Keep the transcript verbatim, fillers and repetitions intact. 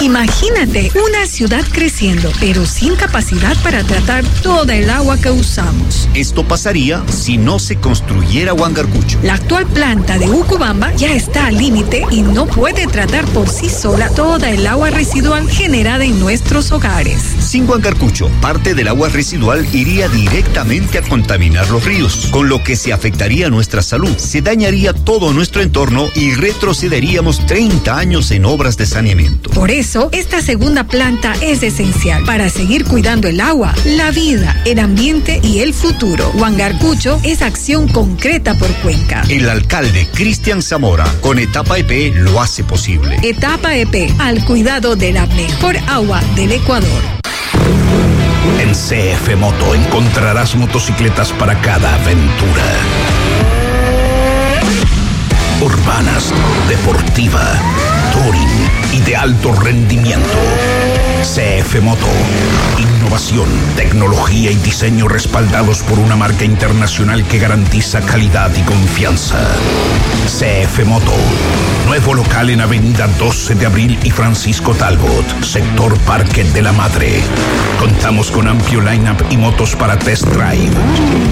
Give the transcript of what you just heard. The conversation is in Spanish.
Imagínate una ciudad creciendo, pero sin capacidad para tratar toda el agua que usamos. Esto pasaría si no se construyera Huangarcucho. La actual planta de Ucubamba ya está al límite y no puede tratar por sí sola toda el agua residual generada en nuestros hogares. Sin Huangarcucho, parte del agua residual iría directamente a contaminar los ríos, con lo que se afectaría nuestra salud, se dañaría todo nuestro entorno y retrocederíamos treinta años en obras de saneamiento. Por eso, esta segunda planta es esencial para seguir cuidando el agua, la vida, el ambiente y el futuro. Huangarcucho es acción concreta por Cuenca. El alcalde Cristian Zamora, con Etapa E P, lo hace posible. Etapa E P, al cuidado de la mejor agua del Ecuador. En C F Moto encontrarás motocicletas para cada aventura. Urbanas, deportiva, touring y de alto rendimiento. C F Moto. Innovación, tecnología y diseño respaldados por una marca internacional que garantiza calidad y confianza. C F Moto. Nuevo local en Avenida doce de abril y Francisco Talbot, sector Parque de la Madre. Contamos con amplio line-up y motos para test drive.